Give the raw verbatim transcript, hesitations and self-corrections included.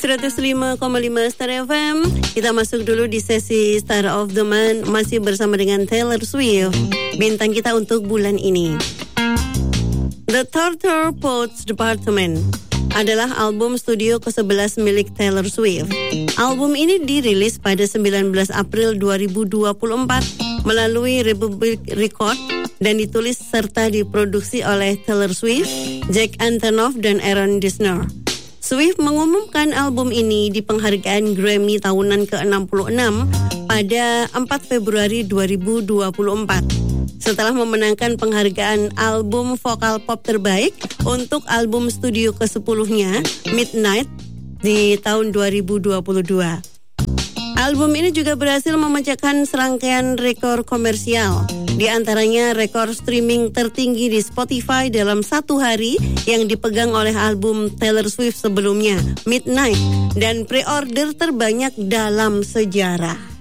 seratus lima koma lima Star F M. Kita masuk dulu di sesi Star of the Month, masih bersama dengan Taylor Swift, bintang kita untuk bulan ini. The Torture Poets Department adalah album studio kesebelas milik Taylor Swift. Album ini dirilis pada sembilan belas April dua ribu dua puluh empat melalui Republic Record dan ditulis serta diproduksi oleh Taylor Swift, Jack Antonoff, dan Aaron Dessner. Swift mengumumkan album ini di penghargaan Grammy tahunan ke enam puluh enam pada empat Februari dua ribu dua puluh empat. Setelah memenangkan penghargaan album vokal pop terbaik untuk album studio kesepuluhnya, Midnight, di tahun dua ribu dua puluh dua. Album ini juga berhasil memecahkan serangkaian rekor komersial, di antaranya rekor streaming tertinggi di Spotify dalam satu hari yang dipegang oleh album Taylor Swift sebelumnya, Midnight, dan pre-order terbanyak dalam sejarah.